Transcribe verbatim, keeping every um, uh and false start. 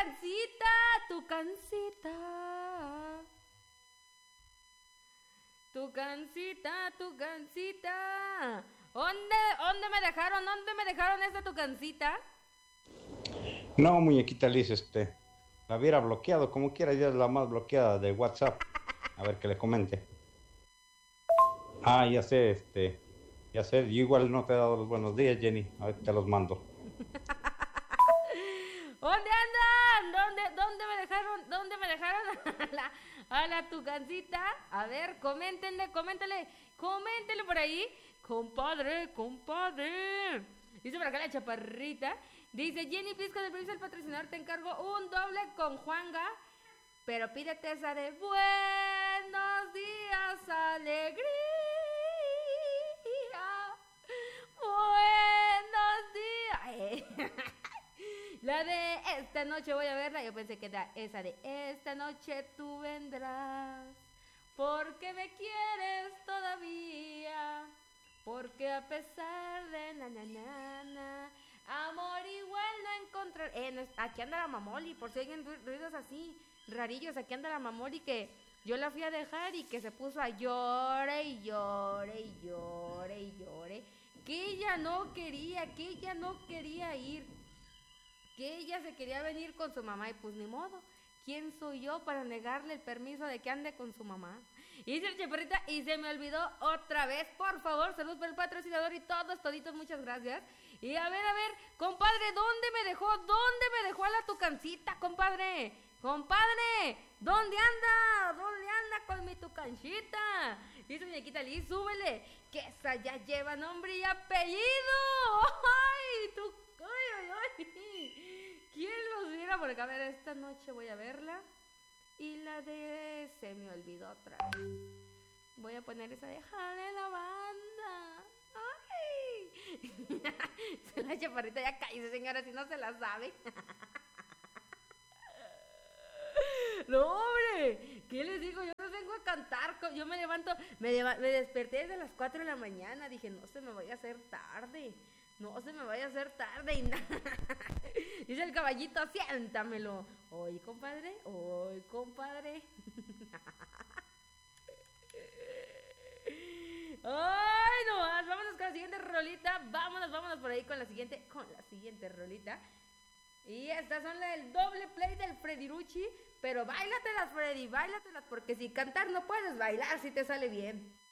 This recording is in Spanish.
cancita, tu cancita. Tu cancita, tu cancita. ¿Dónde, dónde me dejaron? ¿Dónde me dejaron esta tu cancita? No, muñequita Liz, este, la hubiera bloqueado, como quiera, ya es la más bloqueada de WhatsApp. A ver que le comente. Ah, ya sé, este, ya sé, yo igual no te he dado los buenos días, Jenny. A ver, te los mando. ¿Dónde andan? ¿Dónde, dónde me dejaron? ¿Dónde me dejaron a la, a la tucancita? A ver, coméntenle, coméntenle, coméntenle por ahí. Compadre, compadre. Dice por acá la chaparrita. Dice, Jenny Pisco del Brisa, el patrocinador, te encargo un doble con Juanga. Pero pídete esa de buenos días, alegría. Buenos días. La de esta noche voy a verla. Yo pensé que era esa de esta noche tú vendrás. Porque me quieres todavía. Porque a pesar de na na na na, amor igual no encontrar. Eh, no, aquí anda la mamoli, por si oyen ruidos así, rarillos. Aquí anda la mamoli que yo la fui a dejar y que se puso a llore y llore y llore y llore. Que ella no quería, que ella no quería ir. Que ella se quería venir con su mamá y pues ni modo. ¿Quién soy yo para negarle el permiso de que ande con su mamá? Y dice el chaparrita, y se me olvidó otra vez. Por favor, salud por el patrocinador y todos, toditos, muchas gracias. Y a ver, a ver, compadre, ¿dónde me dejó? ¿Dónde me dejó a la tucancita, compadre? Compadre, ¿dónde anda? ¿Dónde anda con mi tucancita? Dice muñequita Liz, súbele, que esa ya lleva nombre y apellido. ¡Ay, tú! ¡Ay, ay, ay! ¿Quién los viera por acá? A ver, esta noche voy a verla. Y la de... se me olvidó otra vez. Voy a poner esa de jale la banda. ¡Ay! La chaparrita ya caíse, señora, si no se la sabe. No, hombre, ¿qué les digo? Yo no vengo a cantar. Yo me levanto, me, leva, me desperté desde las cuatro de la mañana. Dije, no se me vaya a hacer tarde. No se me vaya a hacer tarde y nada. Dice el caballito, siéntamelo. Hoy, compadre, hoy, compadre. Ay, no más. Vámonos con la siguiente rolita. Vámonos, vámonos por ahí con la siguiente, con la siguiente rolita. Y estas son las del doble play del Fredirucci. Pero báilatelas, Freddy, báilatelas. Porque si cantar no puedes bailar, si te sale bien.